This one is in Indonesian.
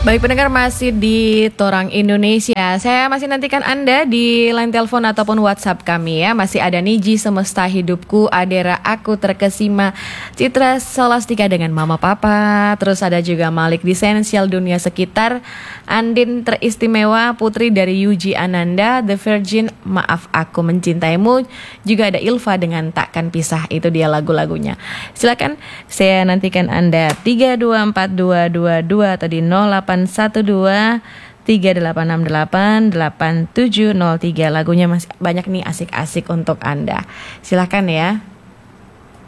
Baik pendengar, masih di Torang Indonesia. Saya masih nantikan Anda di line telepon ataupun WhatsApp kami ya. Masih ada Niji Semesta Hidupku, Adera Aku Terkesima, Citra Solastika dengan Mama Papa. Terus ada juga Malik di Esensial Dunia Sekitar, Andin Teristimewa, Putri dari Yuji Ananda, The Virgin, Maaf Aku Mencintaimu. Juga ada Ilva dengan Takkan Pisah. Itu dia lagu-lagunya. Silakan saya nantikan Anda 324222 atau di 0812-3868-8703. Lagunya masih banyak nih asik-asik untuk Anda. Silakan ya.